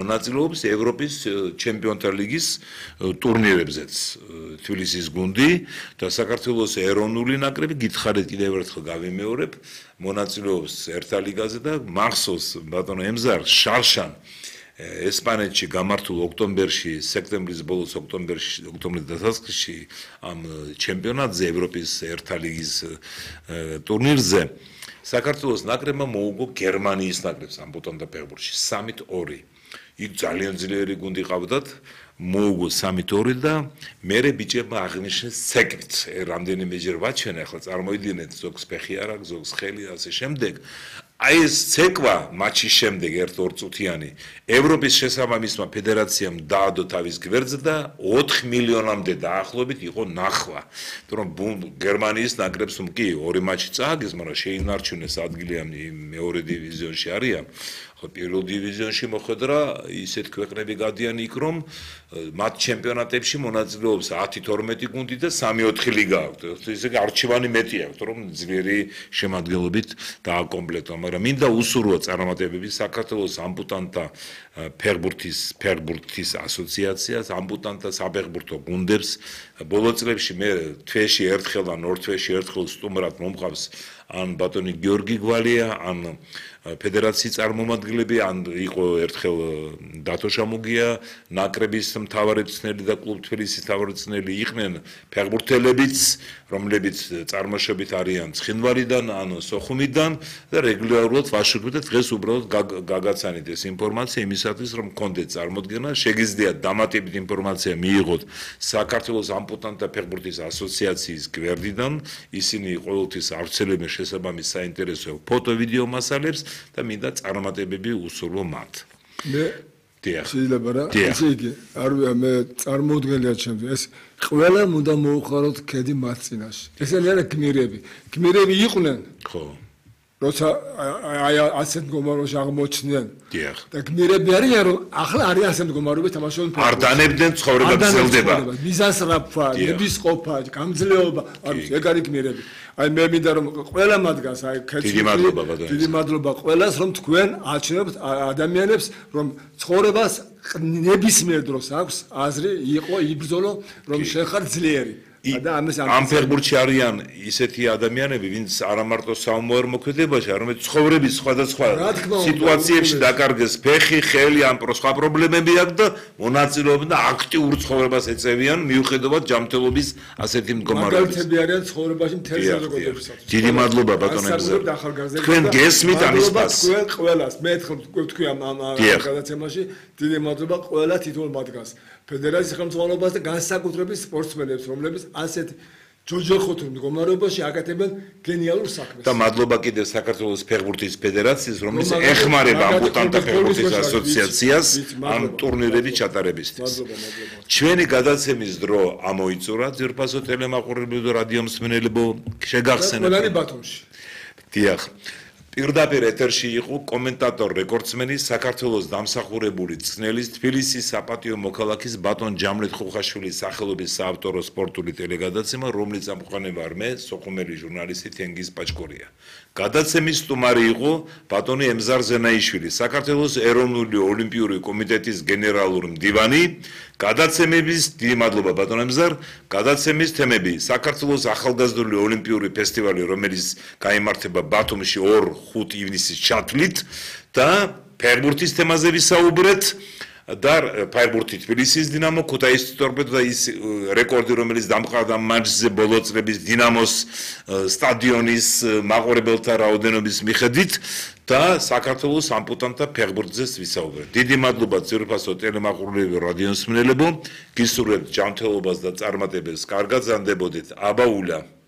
მონაწილეობს ევროპის ჩემპიონთა ლიგის ტურნირებზეც. თბილისის გუნდი და საქართველოს ეროვნული ნაკრები გითხარით კიდევ ერთხელ გავიმეორებ, მონაწილეობს ერთა ლიგაზე და მახსოვს ბატონო ემზარ შარშან ესპანეთში გამართულ ოქტომბერში, სექტემბრის ბოლოს ოქტომბრის დასაწყისში ამ ჩემპიონატზე ევროპის ერთა ლიგის ტურნირზე საქართველოს ნაკრებმა მოუგო გერმანიის ნაკრებს ამბოთანთა ფეხბურთში 3-2. იქ ძალიან ძლიერი გუნდი ყავდათ, მოუგო 3-2 და მერე ბიჭებმა აღნიშნეს ცეკვით. რამდენიმეჯერ ვაჩვენ, ახლა წარმოიდგინეთ, ზოგს ფეხი არ აქვს, ზოგს ხელი და ასე შემდეგ. აი ეს ცეკვა მატჩის შემდეგ 1-2 წუთიანი ევროპის შესაბამისმა ფედერაციამ დაადო თავის გვერდზე და 4 მილიონამდე დაახლოებით იყო ნახვა. თუმცა გერმანიის ნაკრებს კი ორი მატჩი წააგეს, მაგრამ შეინარჩუნეს ადგილი ამ მეორე დივიზიონში არიან. ხო პირველ დივიზიონში მოხვედრა ისეთ ქვეყნები გადიან იქ რომ მათ ჩემპიონატებში მონაწილეობს 10-12 გუნდი და 3-4 ლიგა აქვს. ესე იგი არჩევანი მეტი აქვს, რომ ძლიერი შემადგენლობით დააკომპლექტო, მაგრამ მინდა უსურვო წარმატებები საქართველოს ამპუტანტთა ფეხბურთის ასოციაციას, ამპუტანტთა საფეხბურთო გუნდებს. ბოლო წლებში მე თვეში ერთხელ ან ორ თვეში ერთხელ სტუმრად მომყავს ან ბატონი გიორგი გვალია, ან ფედერაციის წარმომადგენლები, ან იყო ერთხელ დათო შამუგია, ნაკრების მთავარი მწვრთნელი და კლუბ თბილისის მთავარი მწვრთნელი იყვნენ ფეხბურთელებიც, რომლებიც წარმოშობით არიან ცხინვალიდან, ან სოხუმიდან და რეგულარულად ვაშუქებთ და დღეს უბრალოდ გაგაცანით ეს ინფორმაცია იმისათვის, რომ გქონდეთ წარმოდგენა, შეგიძლიათ დამატებით ინფორმაცია მიიღოთ საქართველოს ამპუტანტთა ფეხბურთის ასოციაციის გვერდიდან, ისინი ყოველთვის ავრცელებენ შესაბამის საინტერესო ფოტო-ვიდეო მასალებს და მინდა წარმატებები უსურვო მათ. მე შეიძლება რა, ესე იგი, მე წარმოუდგენლია ჩემთვის, ეს ყველა უნდა მოუხაროთ ქედი მათ წინაშე. ესენი არა გმირები. გმირები იყვნენ. ხო. როცა აი ასეთ მდგომარეობაში აღმოჩნდნენ. დიახ. და გმირები არიან, რომ ახლა არის ასეთ მდგომარეობაში თამაშობენ არ დანებდნენ ცხოვრება გრძელდება. მიზანსრაფვა, ნებისყოფა, გამძლეობა, არის ეგ არის გმირები. აი მე მინდა რომ ყველა მათგანს აი დიდი მადლობა ბატონო. დიდი მადლობა ყველას რომ თქვენ აჩვენებთ ადამიანებს რომ ცხოვრებას ნებისმიერ დროს აქვს აზრი იყო იბრძოლო რომ შეხარ ძლიერი. ამ ფეხბურთში არიან ისეთი ადამიანები, ვინც არა მარტო საომარ მოქმედებაში, არამედ ცხოვრების სხვადასხვა სიტუაციებში დაკარგეს ფეხი, ხელი, ან სხვა პრობლემები აქვს და მონაწილეობენ და აქტიურ ცხოვრებას ეწევიან მიუხედავად ჯანმრთელობის ასეთი მდგომარეობის. მაგალითები არიან ცხოვრებაში მთელ საზოგადოებისათვის. დიდი მადლობა ბატონო ემზარ. თქვენ გესმით ამის პას. თქვენ ყველას მე თქვი ამ გადაცემაში დიდი მადლობა ყველა თითოეულ მათგანს. ფედერაციის ხელმძღვანელობას და განსაკუთრებით სპორტსმენებს, რომლებიც ასეთ ჯოჯოხოთურ მდგომარეობაში აკეთებენ გენიალურ საქმეს. და მადლობა კიდევ საქართველოს ფეხბურთის ფედერაციის, რომელიც ეხმარება ამპუტანტთა ფეხბურთის ასოციაციას ამ ტურნირების ჩატარებისთვის. ჩვენი გადაცემის დრო ამოიწურა, ძვირფასო ტელემაყურებელო და რადიო მსმენელებო, შეგახსენებთ. ყველანი ბათუმში. დიახ. პირდაპირ ეთერში იყო კომენტატორ რეკორდსმენი საქართველოს დამსახურებული მწვრთნელის თბილისის საპატიო მოქალაქის ბატონ ჯამრეთ ხუხაშვილის სახელობის საავტორო სპორტული ტელეგადაცემა, რომლის ამხანებარ მე, სოხუმელი ჟურნალისტი თენგიზ პაჭკორია. გადაცემის სტუმარი იყო ბატონი ემზარ ზენაიშვილი, საქართველოს ეროვნული ოლიმპიური კომიტეტის გენერალური მდივანი. გადაცემების დიდი მადლობა ბატონ ემზარ. გადაცემის თემები: საქართველოს ახალგაზრდული ოლიმპიური ფესტივალი, რომელიც გაიმართება ბათუმში 2-5 ივნისის ჩათვლით და ფეხბურთის თემაზე ვისაუბრეთ. და ფეხბურთი თბილისის დინამო, ქუთაისის ტორპედო და ის რეკორდი, რომელიც დამყარდა მატჩზე ბოლო წლების დინამოს სტადიონის მაყურებელთა რაოდენობის მიხედვით და საქართველოს ამპუტანტთა ფეხბურთზე ვისაუბრეთ. დიდი მადლობა ძვირფასო ტელემაყურებელო რადიო მსმენელებო, გისურვებთ ჯანმრთელობას და წარმატებებს, კარგად ზანდებოდეთ. აბაულა.